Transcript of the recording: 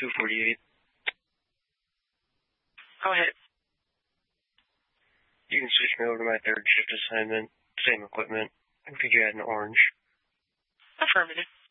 248. Go ahead. You can switch me over to my third shift assignment. Same equipment. I think you had an orange. Affirmative.